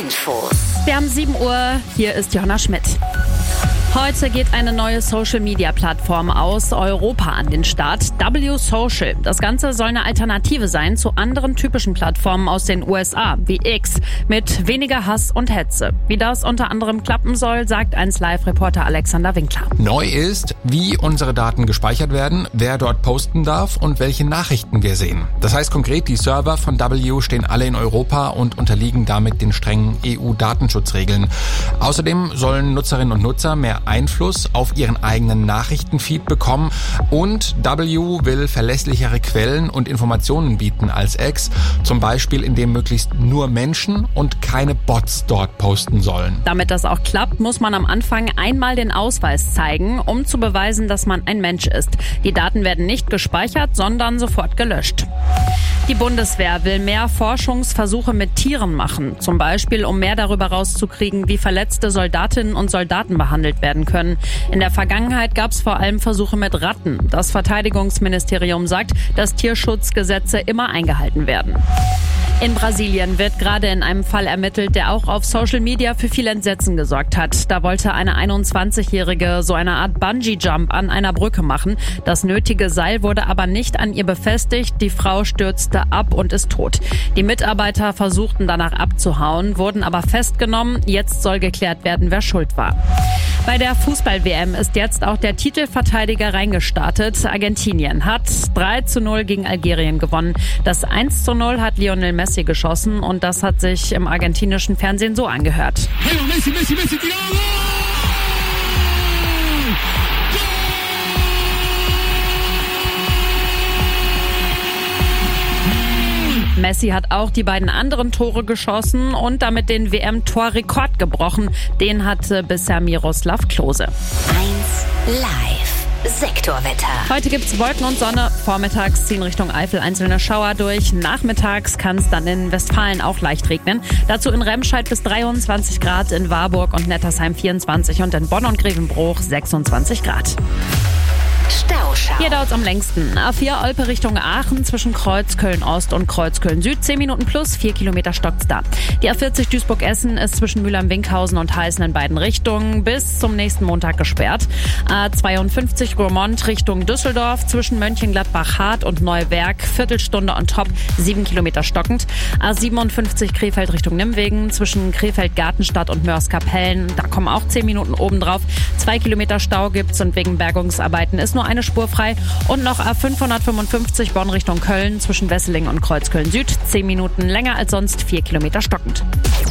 Infos. Wir haben 7 Uhr, hier ist Johanna Schmidt. Heute geht eine neue Social-Media-Plattform aus Europa an den Start, W-Social. Das Ganze soll eine Alternative sein zu anderen typischen Plattformen aus den USA, wie X, mit weniger Hass und Hetze. Wie das unter anderem klappen soll, sagt 1Live-Reporter Alexander Winkler. Neu ist, wie unsere Daten gespeichert werden, wer dort posten darf und welche Nachrichten wir sehen. Das heißt konkret, die Server von W stehen alle in Europa und unterliegen damit den strengen EU-Datenschutzregeln. Außerdem sollen Nutzerinnen und Nutzer mehr Einfluss auf ihren eigenen Nachrichtenfeed bekommen und W will verlässlichere Quellen und Informationen bieten als X, zum Beispiel indem möglichst nur Menschen und keine Bots dort posten sollen. Damit das auch klappt, muss man am Anfang einmal den Ausweis zeigen, um zu beweisen, dass man ein Mensch ist. Die Daten werden nicht gespeichert, sondern sofort gelöscht. Die Bundeswehr will mehr Forschungsversuche mit Tieren machen, zum Beispiel um mehr darüber rauszukriegen, wie verletzte Soldatinnen und Soldaten behandelt werden können. In der Vergangenheit gab es vor allem Versuche mit Ratten. Das Verteidigungsministerium sagt, dass Tierschutzgesetze immer eingehalten werden. In Brasilien wird gerade in einem Fall ermittelt, der auch auf Social Media für viel Entsetzen gesorgt hat. Da wollte eine 21-Jährige so eine Art Bungee-Jump an einer Brücke machen. Das nötige Seil wurde aber nicht an ihr befestigt. Die Frau stürzte ab und ist tot. Die Mitarbeiter versuchten danach abzuhauen, wurden aber festgenommen. Jetzt soll geklärt werden, wer schuld war. Bei der Fußball-WM ist jetzt auch der Titelverteidiger reingestartet. Argentinien hat 3:0 gegen Algerien gewonnen. Das 1:0 hat Lionel Messi geschossen und das hat sich im argentinischen Fernsehen so angehört. Messi hat auch die beiden anderen Tore geschossen und damit den WM-Torrekord gebrochen. Den hatte bisher Miroslav Klose. 1 Live Sektorwetter. Heute gibt's Wolken und Sonne. Vormittags ziehen Richtung Eifel einzelne Schauer durch. Nachmittags kann es dann in Westfalen auch leicht regnen. Dazu in Remscheid bis 23 Grad, in Warburg und Nettersheim 24 und in Bonn und Grevenbruch 26 Grad. Stauschau. Hier dauert's am längsten. A4 Olpe Richtung Aachen zwischen Kreuz Köln-Ost und Kreuz Köln-Süd. 10 Minuten plus, 4 Kilometer stockt's da. Die A40 Duisburg-Essen ist zwischen Mülheim-Winkhausen und Heißen in beiden Richtungen bis zum nächsten Montag gesperrt. A52 Roermond Richtung Düsseldorf zwischen Mönchengladbach-Hart und Neuwerk. Viertelstunde on top, 7 Kilometer stockend. A57 Krefeld Richtung Nimwegen zwischen Krefeld-Gartenstadt und Mörs-Kapellen. Da kommen auch 10 Minuten obendrauf. 2 Kilometer Stau gibt's und wegen Bergungsarbeiten ist nur eine Spur frei. Und noch A555 Bonn Richtung Köln zwischen Wesseling und Kreuz Köln-Süd. 10 Minuten länger als sonst, 4 Kilometer stockend.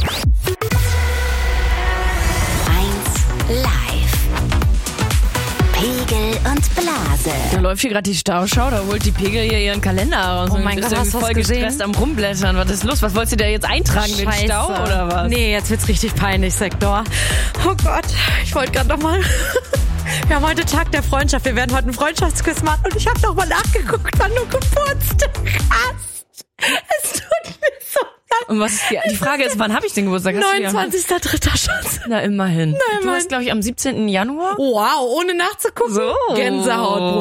1 Live Pegel und Blase. Da läuft hier gerade die Stauschau, da holt die Pegel hier ihren Kalender raus. Oh mein Gott, hast du voll das gesehen? gestresst am Rumblättern. Was ist los? Was wolltest du da jetzt eintragen, den Scheiße. Stau oder was? Nee, jetzt wird's richtig peinlich, Sektor. Oh Gott, ich wollte gerade noch mal... Wir haben heute Tag der Freundschaft. Wir werden heute einen Freundschaftsquiz machen und ich habe noch mal nachgeguckt, wann du Geburtstag hast. Es tut mir so leid. Und was ist die Frage ist, wann habe ich den Geburtstag? 29.3. Schatz. Na, immerhin. Du hast, glaube ich, am 17. Januar. Wow, ohne nachzugucken. So. Gänsehaut,